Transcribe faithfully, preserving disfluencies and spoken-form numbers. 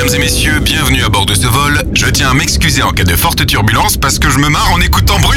Mesdames et messieurs, bienvenue à bord de ce vol. Je tiens à m'excuser en cas de forte turbulence parce que je me marre en écoutant Bruno.